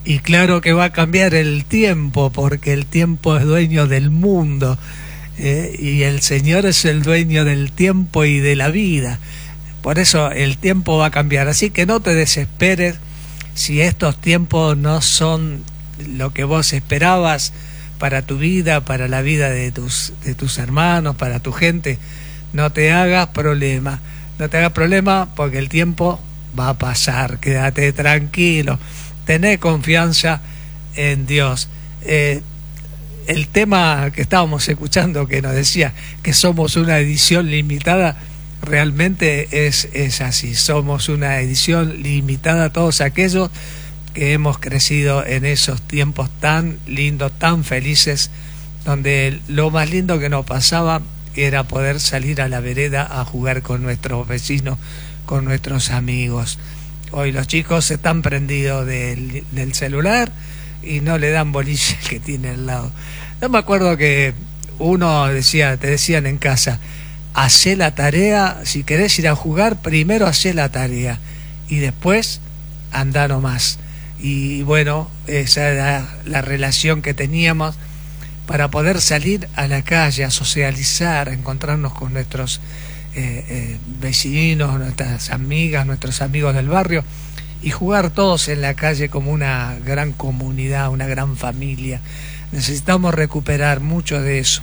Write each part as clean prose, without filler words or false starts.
Y claro que va a cambiar el tiempo, porque el tiempo es dueño del mundo, y el Señor es el dueño del tiempo y de la vida. Por eso el tiempo va a cambiar. Así que no te desesperes si estos tiempos no son lo que vos esperabas para tu vida, para la vida de tus hermanos, para tu gente. No te hagas problema. No te hagas problema porque el tiempo va a pasar. Quédate tranquilo. Tené confianza en Dios. El tema que estábamos escuchando, que nos decía que somos una edición limitada, realmente es así. Somos una edición limitada a todos aquellos que hemos crecido en esos tiempos tan lindos, tan felices, donde lo más lindo que nos pasaba era poder salir a la vereda a jugar con nuestros vecinos, con nuestros amigos. Hoy los chicos están prendidos del celular y no le dan bolilla que tiene al lado. Yo me acuerdo que te decían en casa, hacé la tarea, si querés ir a jugar, primero hacé la tarea y después andá nomás. Y bueno, esa era la relación que teníamos para poder salir a la calle, a socializar, a encontrarnos con nuestros vecinos, nuestras amigas, nuestros amigos del barrio, y jugar todos en la calle como una gran comunidad, una gran familia. Necesitamos recuperar mucho de eso,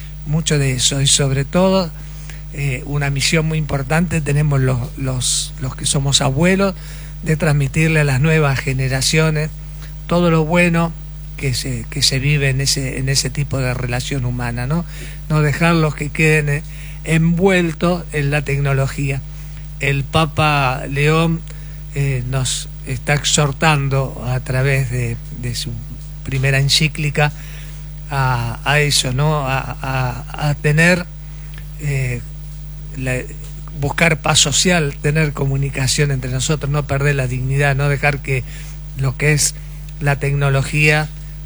y sobre todo una misión muy importante tenemos los que somos abuelos, de transmitirle a las nuevas generaciones todo lo bueno que se vive en ese tipo de relación humana, no dejarlos que queden envueltos en la tecnología. El Papa León nos está exhortando a través de su primera encíclica a eso, ¿no? A tener buscar paz social, tener comunicación entre nosotros, no perder la dignidad, no dejar que lo que es la tecnología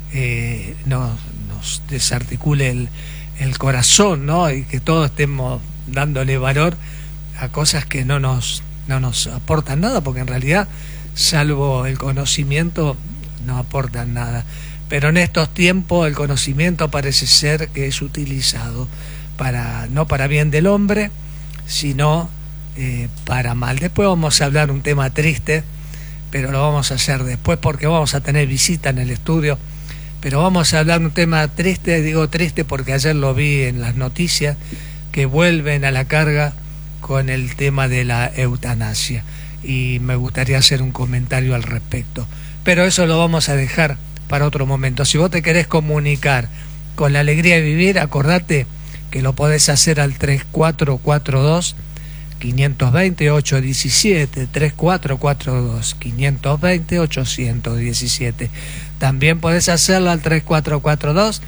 nos desarticule el corazón, ¿no? Y que todos estemos dándole valor a cosas que no nos aportan nada, porque en realidad, salvo el conocimiento, no aportan nada. Pero en estos tiempos el conocimiento parece ser que es utilizado no para bien del hombre, sino para mal. Después vamos a hablar un tema triste, pero lo vamos a hacer después porque vamos a tener visita en el estudio. Pero vamos a hablar un tema triste, digo triste porque ayer lo vi en las noticias, que vuelven a la carga con el tema de la eutanasia, y me gustaría hacer un comentario al respecto, pero eso lo vamos a dejar para otro momento. Si vos te querés comunicar con la alegría de vivir, acordate que lo podés hacer al 3442 520 817, 3442 520 817. También podés hacerlo al 3442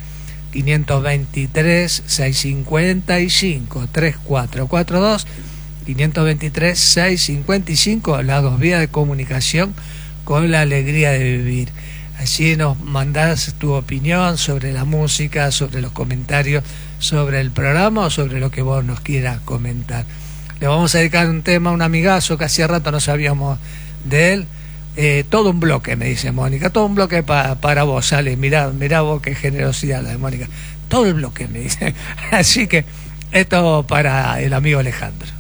523 655, 3442 523 655, las dos vías de comunicación con la alegría de vivir. Allí nos mandás tu opinión sobre la música, sobre los comentarios, sobre el programa o sobre lo que vos nos quieras comentar. Le vamos a dedicar un tema a un amigazo que hacía rato no sabíamos de él. Todo un bloque, me dice Mónica, todo un bloque para vos, Ale, mirá vos qué generosidad la de Mónica. Todo el bloque, me dice. Así que esto para el amigo Alejandro.